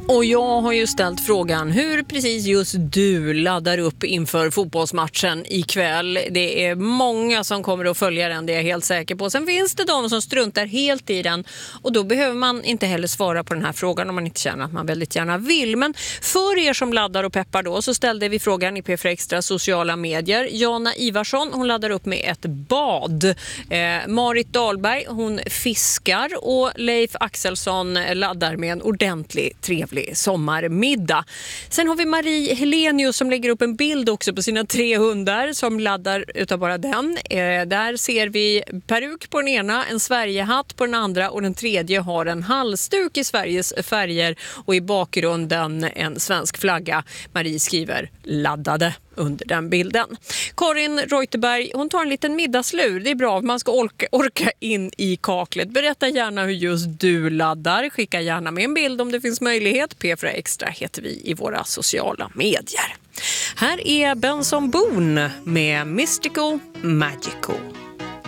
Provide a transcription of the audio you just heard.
Och jag har ju ställt frågan hur precis just du laddar upp inför fotbollsmatchen ikväll. Det är många som kommer att följa den, det är jag helt säker på. Sen finns det de som struntar helt i den och då behöver man inte heller svara på den här frågan om man inte känner att man väldigt gärna vill. Men för er som laddar och peppar då så ställde vi frågan i P4 Extra sociala medier. Jana Ivarsson, hon laddar upp med ett bad. Marit Dahlberg, hon fiskar och Leif Axelsson laddar med en ordentlig trevlig sommarmiddag. Sen har vi Marie Helenius som lägger upp en bild också på sina 3 hundar som laddar utav bara den. Där ser vi peruk på den ena, en Sverigehatt på den andra och den tredje har en halsduk i Sveriges färger och i bakgrunden en svensk flagga. Marie skriver laddade under den bilden. Karin Reuterberg, hon tar en liten middagslur. Det är bra, man ska orka in i kaklet. Berätta gärna hur just du laddar. Skicka gärna med en bild om det finns möjlighet. P4 Extra heter vi i våra sociala medier. Här är Benson Boone med Mystical Magical.